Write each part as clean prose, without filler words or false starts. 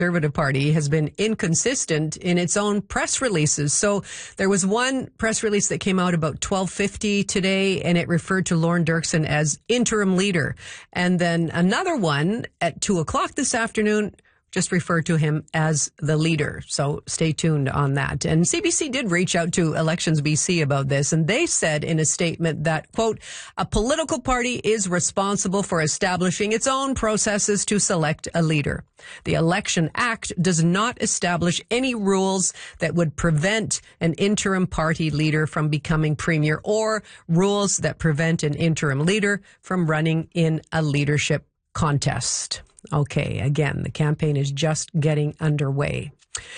Conservative Party has been inconsistent in its own press releases. So there was one press release that came out about 12:50 today, and it referred to Lorne Dirksen as interim leader. And then another one at 2:00 this afternoon just referred to him as the leader. So stay tuned on that. And CBC did reach out to Elections BC about this, and they said in a statement that, quote, a political party is responsible for establishing its own processes to select a leader. The Election Act does not establish any rules that would prevent an interim party leader from becoming premier or rules that prevent an interim leader from running in a leadership contest. Okay, again, the campaign is just getting underway.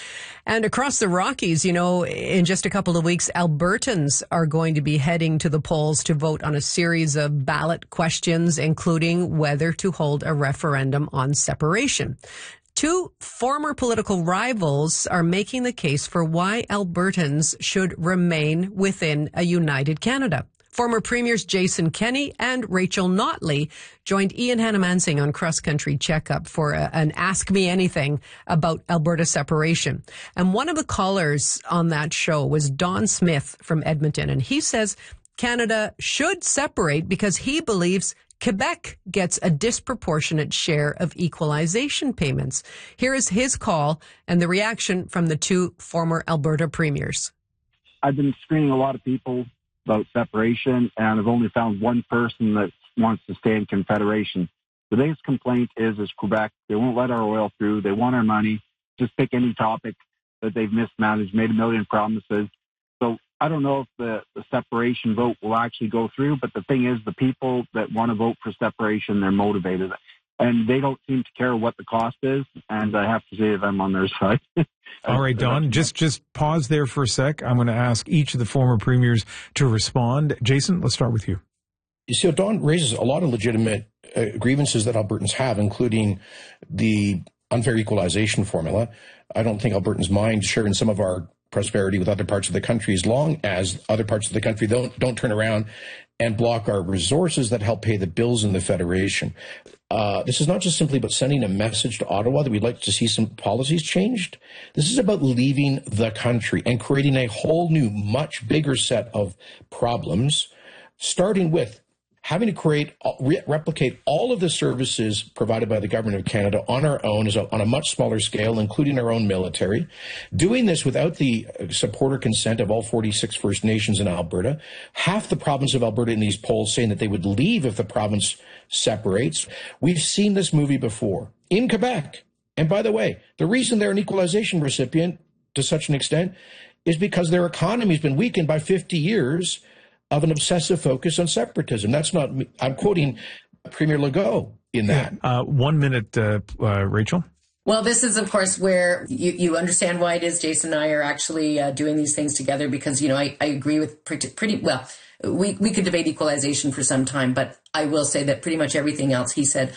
And across the Rockies, in just a couple of weeks, Albertans are going to be heading to the polls to vote on a series of ballot questions, including whether to hold a referendum on separation. Two former political rivals are making the case for why Albertans should remain within a united Canada. Former Premiers Jason Kenney and Rachel Notley joined Ian Hanomansing on Cross Country Checkup for an Ask Me Anything about Alberta separation. And one of the callers on that show was Don Smith from Edmonton. And he says Canada should separate because he believes Quebec gets a disproportionate share of equalization payments. Here is his call and the reaction from the two former Alberta premiers. I've been screening a lot of people about separation, and I've only found one person that wants to stay in Confederation. The biggest complaint is Quebec. They won't let our oil through. They want our money. Just pick any topic that they've mismanaged, made a million promises. So I don't know if the separation vote will actually go through, but the thing is, the people that want to vote for separation, they're motivated. And they don't seem to care what the cost is, and I have to say that I'm on their side. All right, Don, just pause there for a sec. I'm going to ask each of the former premiers to respond. Jason, let's start with you. You see, Don raises a lot of legitimate grievances that Albertans have, including the unfair equalization formula. I don't think Albertans mind sharing some of our prosperity with other parts of the country as long as other parts of the country don't turn around and block our resources that help pay the bills in the Federation. This is not just simply about sending a message to Ottawa that we'd like to see some policies changed. This is about leaving the country and creating a whole new, much bigger set of problems, starting with having to replicate all of the services provided by the Government of Canada on our own, on a much smaller scale, including our own military, doing this without the support or consent of all 46 First Nations in Alberta, half the province of Alberta in these polls saying that they would leave if the province separates. We've seen this movie before in Quebec. And by the way, the reason they're an equalization recipient to such an extent is because their economy has been weakened by 50 years of an obsessive focus on separatism. That's not me. I'm quoting Premier Legault in that. 1 minute, Rachel. Well, this is, of course, where you understand why it is Jason and I are actually doing these things together, because, I agree with pretty well. We could debate equalization for some time, but I will say that pretty much everything else he said,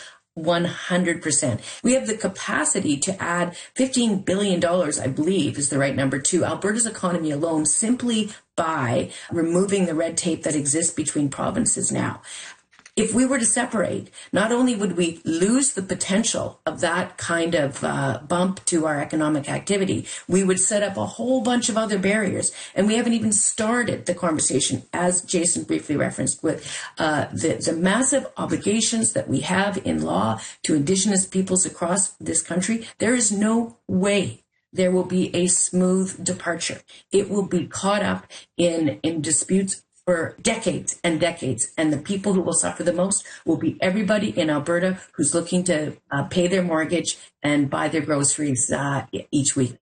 100%. We have the capacity to add $15 billion, I believe is the right number, to Alberta's economy alone simply by removing the red tape that exists between provinces now. If we were to separate, not only would we lose the potential of that kind of bump to our economic activity, we would set up a whole bunch of other barriers. And we haven't even started the conversation, as Jason briefly referenced, with the massive obligations that we have in law to Indigenous peoples across this country. There is no way there will be a smooth departure. It will be caught up in disputes for decades and decades, and the people who will suffer the most will be everybody in Alberta who's looking to pay their mortgage and buy their groceries each week.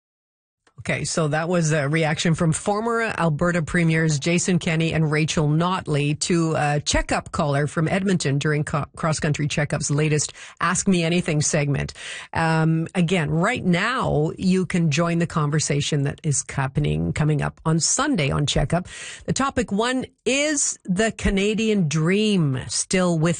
Okay, so that was a reaction from former Alberta premiers Jason Kenney and Rachel Notley to a checkup caller from Edmonton during Cross Country Checkup's latest Ask Me Anything segment. Again, right now, you can join the conversation that is coming up on Sunday on Checkup. The topic one, is the Canadian dream still with